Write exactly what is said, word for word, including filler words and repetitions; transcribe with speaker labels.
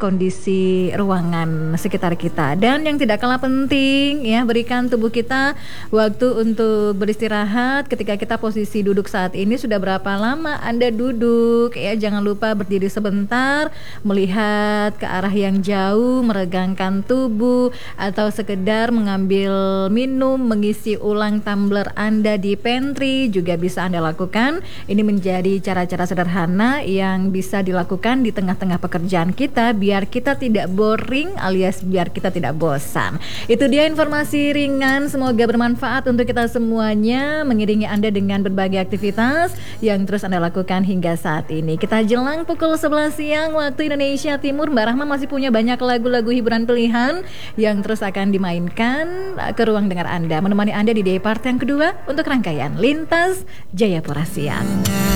Speaker 1: kondisi ruangan sekitar kita. Dan yang tidak kalah penting ya, berikan tubuh kita waktu untuk beristirahat. Ketika kita posisi duduk saat ini, sudah berapa lama Anda duduk ya, jangan lupa berdiri sebentar, melihat ke arah yang jauh, meregangkan tubuh, atau sekedar mengambil minum, mengisi ulang tumbler Anda di pantry juga bisa Anda lakukan. Ini menjadi cara-cara sederhana yang bisa dilakukan di tengah-tengah pekerjaan kita biar kita tidak boring alias biar kita tidak bosan. Itu dia informasi ringan, semoga bermanfaat untuk kita semuanya, mengiringi Anda dengan berbagai aktivitas yang terus Anda lakukan hingga saat ini. Kita jelang pukul sebelas siang waktu Indonesia Timur. Mbak Rahma masih punya banyak lagu-lagu hiburan pilihan yang terus akan dimainkan ke ruang dengar Anda, menemani Anda di day part yang kedua untuk rangkaian Lintas Jayapura Siang.